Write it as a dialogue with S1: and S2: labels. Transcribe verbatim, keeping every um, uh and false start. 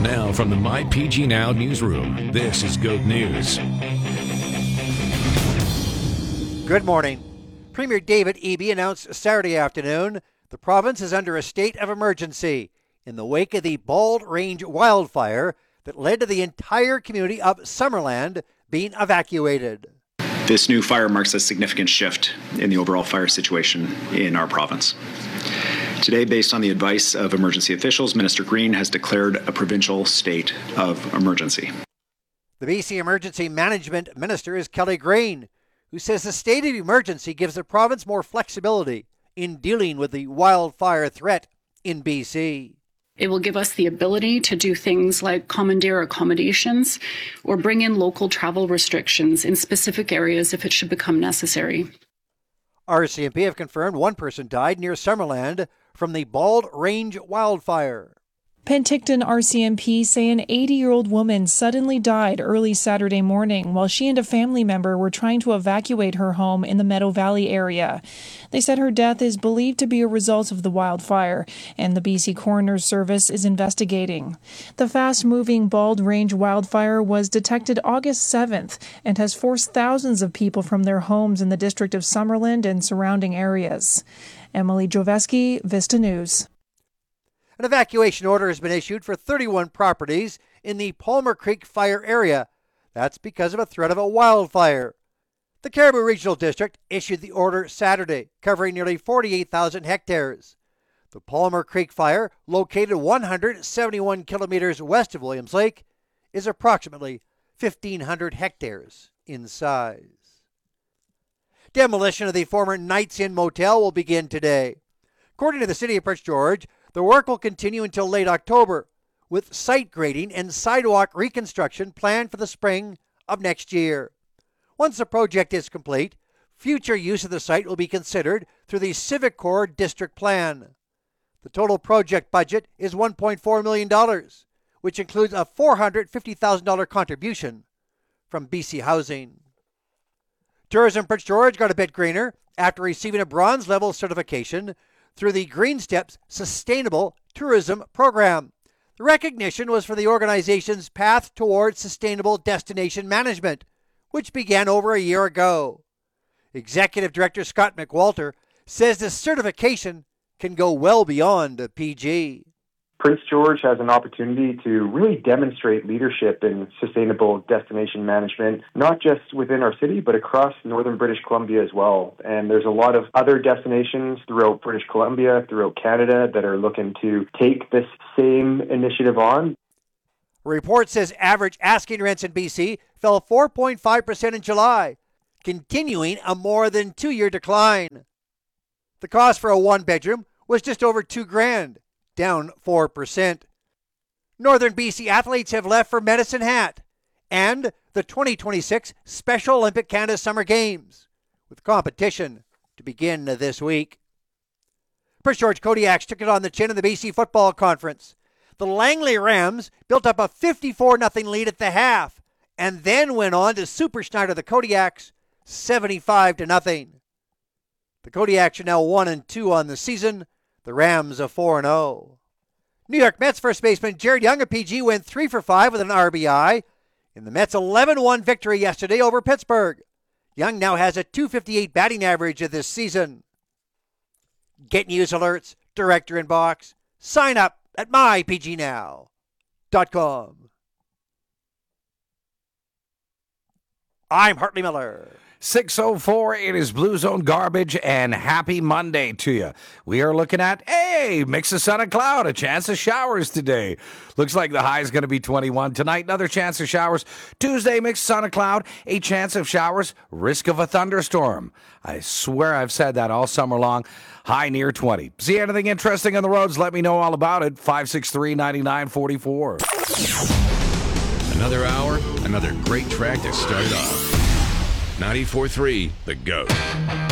S1: Now from the My P G Now newsroom, this is Goat News.
S2: Good morning. Premier David Eby announced Saturday afternoon the province is under a state of emergency in the wake of the Bald Range wildfire that led to the entire community of Summerland being evacuated.
S3: This new fire marks a significant shift in the overall fire situation in our province. Today, based on the advice of emergency officials, Minister Green has declared a provincial state of emergency.
S2: The B C Emergency Management Minister is Kelly Green, who says the state of emergency gives the province more flexibility in dealing with the wildfire threat in B C.
S4: It will give us the ability to do things like commandeer accommodations or bring in local travel restrictions in specific areas if it should become necessary.
S2: R C M P have confirmed one person died near Summerland from the Bald Range wildfire.
S5: Penticton R C M P say an eighty-year-old woman suddenly died early Saturday morning while she and a family member were trying to evacuate her home in the Meadow Valley area. They said her death is believed to be a result of the wildfire, and the B C Coroner's Service is investigating. The fast-moving Bald Range wildfire was detected August seventh and has forced thousands of people from their homes in the district of Summerland and surrounding areas. Emily Joveski, Vista News.
S2: An evacuation order has been issued for thirty-one properties in the Palmer Creek fire area. That's because of a threat of a wildfire. The Cariboo Regional District issued the order Saturday, covering nearly forty-eight thousand hectares. The Palmer Creek fire, located one hundred seventy-one kilometers west of Williams Lake, is approximately fifteen hundred hectares in size. Demolition of the former Knights Inn Motel will begin today. According to the City of Prince George, the work will continue until late October, with site grading and sidewalk reconstruction planned for the spring of next year. Once the project is complete, future use of the site will be considered through the Civic Corps District Plan. The total project budget is one point four million dollars, which includes a four hundred fifty thousand dollars contribution from B C Housing. Tourism Prince George got a bit greener after receiving a bronze level certification through the Green Steps Sustainable Tourism Program. The recognition was for the organization's path towards sustainable destination management, which began over a year ago. Executive Director Scott McWalter says this certification can go well beyond a P G.
S6: Prince George has an opportunity to really demonstrate leadership in sustainable destination management, not just within our city, but across northern British Columbia as well. And there's a lot of other destinations throughout British Columbia, throughout Canada, that are looking to take this same initiative on.
S2: A report says average asking rents in B C fell four point five percent in July, continuing a more than two-year decline. The cost for a one-bedroom was just over two grand. Down four percent. Northern B C athletes have left for Medicine Hat and the twenty twenty-six Special Olympic Canada Summer Games, with competition to begin this week. Prince George Kodiaks took it on the chin in the B C Football Conference. The Langley Rams built up a fifty-four nothing lead at the half and then went on to Super Schneider the Kodiaks seventy-five to nothing. The Kodiaks are now one and two on the season. The Rams are four and oh. New York Mets first baseman Jared Young of P G went three for five with an R B I in the Mets' eleven one victory yesterday over Pittsburgh. Young now has a two fifty-eight batting average of this season. Get news alerts, direct your inbox. Sign up at my p g now dot com. I'm Hartley Miller.
S7: six oh four, it is Blue Zone Garbage, and happy Monday to you. We are looking at, hey, mix of sun and cloud, a chance of showers today. Looks like the high is going to be twenty-one. Tonight, another chance of showers. Tuesday, mix of sun and cloud, a chance of showers, risk of a thunderstorm. I swear I've said that all summer long. High near twenty. See anything interesting on the roads? Let me know all about it. five six three, nine nine four four.
S1: Another hour, another great track to start it off. ninety-four point three, The Goat.